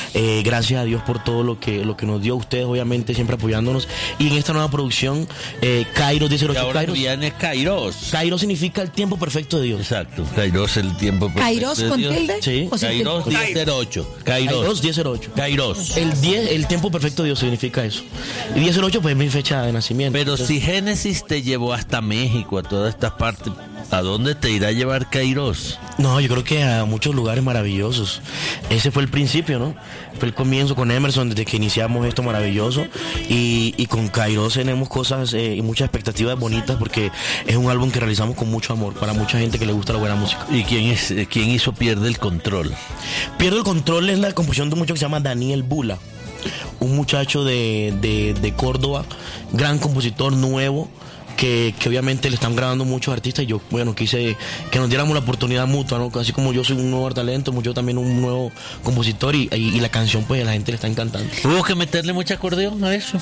Gracias a Dios por todo lo que nos dio, ustedes obviamente siempre apoyándonos. Y en esta nueva producción, Kairos 1008. Y ahora viene Kairos. Kairos significa el tiempo perfecto de Dios. Exacto, Kairos el tiempo perfecto ¿Kairos de con Dios. tilde? Sí. Kairos 1008. Kairos 1008. Kairos. El tiempo perfecto de Dios significa eso. Y 1008 pues es mi fecha de nacimiento. Pero si Génesis te llevó hasta México, a todas estas partes, ¿a dónde te irá a llevar Kairos? No, yo creo que a muchos lugares maravillosos. Ese fue el principio, ¿no? Fue el comienzo con Emerson, desde que iniciamos esto maravilloso. Y con Kairos tenemos cosas y muchas expectativas bonitas, porque es un álbum que realizamos con mucho amor para mucha gente que le gusta la buena música. ¿Y quién hizo Pierde el Control? Pierde el Control es la composición de un muchacho que se llama Daniel Bula, un muchacho de Córdoba, gran compositor nuevo, que obviamente le están grabando muchos artistas, y yo, bueno, quise que nos diéramos la oportunidad mutua, ¿no? Así como yo soy un nuevo talento, yo también un nuevo compositor, y la canción pues a la gente le está encantando. ¿Hubo que meterle mucho acordeón a eso?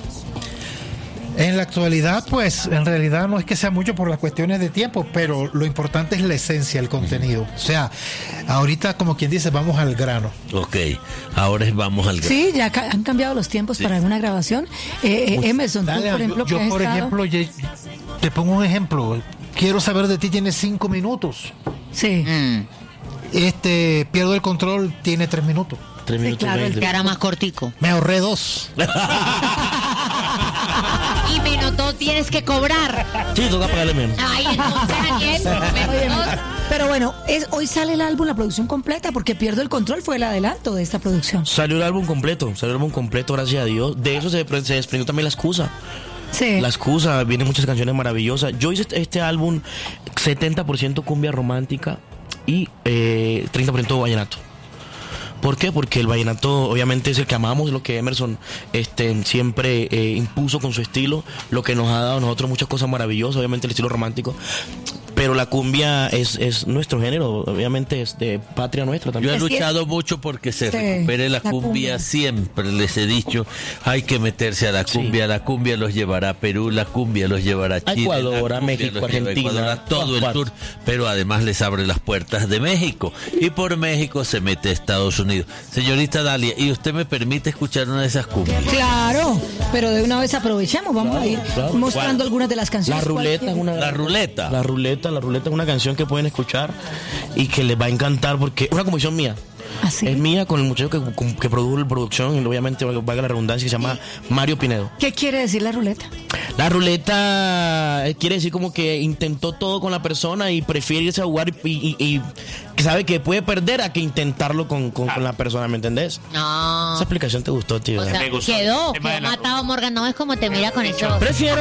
En la actualidad, pues, en realidad no es que sea mucho por las cuestiones de tiempo, pero lo importante es la esencia, el contenido. O sea, ahorita, como quien dice, vamos al grano. Ok, ahora vamos al grano. Sí, ya han cambiado los tiempos para alguna grabación. Emerson, Dale, tú, por ejemplo, yo por ejemplo, te pongo un ejemplo. Quiero saber de ti, tiene 5 minutos. Sí. Pierdo el control, tiene 3 minutos. 3 minutos. claro, 20. Que era más cortico. Me ahorré 2. Y menos 2 tienes que cobrar. Sí, toca pagarle menos. Ay, entonces, Daniel, Oye, menos 2. pero bueno, hoy sale el álbum, la producción completa, porque Pierdo el Control fue el adelanto de esta producción. Salió el álbum completo, gracias a Dios. De eso se desprendió también La Excusa. Sí. La Excusa, vienen muchas canciones maravillosas. Yo hice este álbum 70% cumbia romántica y 30% vallenato. ¿Por qué? Porque el vallenato obviamente es el que amamos, lo que Emerson siempre impuso con su estilo, lo que nos ha dado a nosotros muchas cosas maravillosas, obviamente el estilo romántico. Pero la cumbia es nuestro género, obviamente es de patria nuestra también. Yo he luchado mucho porque se Sí, recupere la la cumbia. cumbia. Siempre les he dicho, hay que meterse a la cumbia. Sí. La cumbia los llevará a Perú, la cumbia los llevará a Chile, Ecuador, la a cumbia México, los lleva a Argentina, Ecuador, a todo el todas tour, pero además les abre las puertas de México. Y por México se mete a Estados Unidos. Señorita Dalia, ¿y usted me permite escuchar una de esas cumbias? Claro, pero de una vez aprovechemos, vamos a ir mostrando ¿Cuál? algunas de las canciones. La ruleta es una La ruleta. La ruleta es una canción que pueden escuchar y que les va a encantar, porque es una composición mía. ¿Ah, sí? Es mía con el muchacho que produjo la producción, y obviamente valga la redundancia, que se llama Mario Pinedo. ¿Qué quiere decir la ruleta? La ruleta quiere decir como que intentó todo con la persona y prefiere irse a jugar y sabe que puede perder a que intentarlo con la persona, ¿me entendés? No. Esa explicación te gustó, tío. O sea, Me gustó. quedó El tema de la- matado Morgan. No es como te mira con eso. Prefiero